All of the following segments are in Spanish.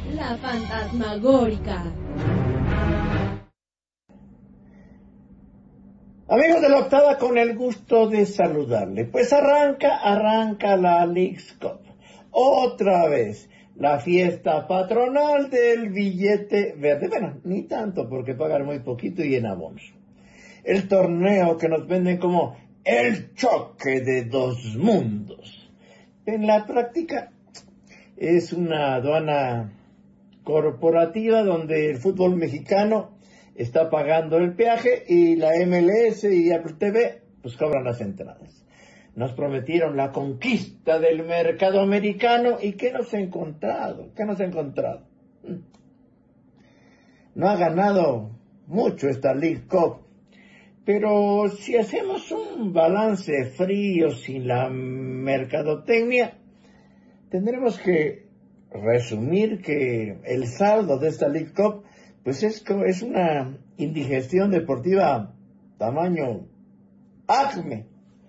La fantasmagórica. Amigos de la octava, con el gusto de saludarle. Pues arranca la Leagues Cup. Otra vez, la fiesta patronal del billete verde. Bueno, ni tanto porque pagan muy poquito y en abonos. El torneo que nos venden como el choque de dos mundos. En la práctica es una aduana corporativa donde el fútbol mexicano está pagando el peaje y la MLS y Apple TV pues cobran las entradas. Nos prometieron la conquista del mercado americano y ¿qué nos ha encontrado? No ha ganado mucho esta League Cup, pero si hacemos un balance frío sin la mercadotecnia, tendremos que resumir que el saldo de esta League Cup pues es una indigestión deportiva tamaño Acme.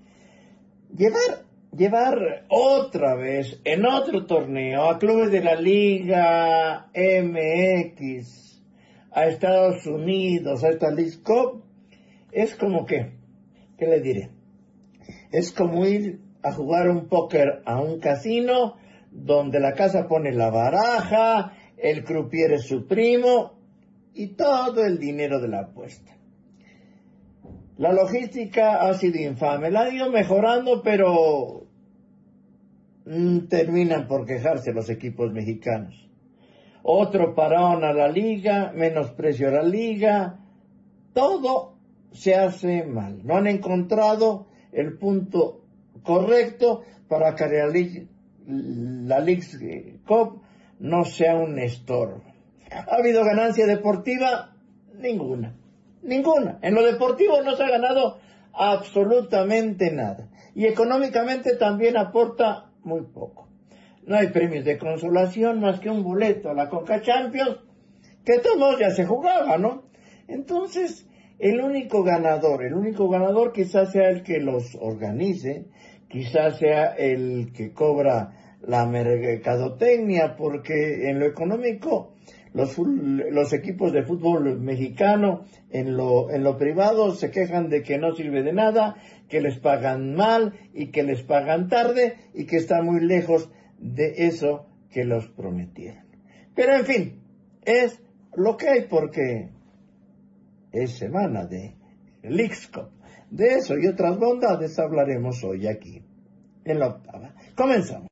Llevar otra vez en otro torneo a clubes de la Liga MX a Estados Unidos, a esta League Cup, es como ¿qué le diré? Es como ir a jugar un póker a un casino donde la casa pone la baraja, el croupier es su primo y todo el dinero de la apuesta. La logística ha sido infame, la han ido mejorando, pero terminan por quejarse los equipos mexicanos. Otro parón a la liga, menosprecio a la liga, todo se hace mal. No han encontrado el punto correcto para que la Leagues Cup no sea un estorbo. ¿Ha habido ganancia deportiva? Ninguna. En lo deportivo no se ha ganado absolutamente nada. Y económicamente también aporta muy poco. No hay premios de consolación más que un boleto a la Conca Champions, que de todos modos ya se jugaba, ¿no? Entonces, el único ganador quizás sea el que los organice, quizás sea el que cobra la mercadotecnia, porque en lo económico los equipos de fútbol mexicano en lo privado se quejan de que no sirve de nada, que les pagan mal y que les pagan tarde y que está muy lejos de eso que los prometieron. Pero en fin, es lo que hay porque es semana de Leagues Cup. De eso y otras bondades hablaremos hoy aquí en la octava. Comenzamos.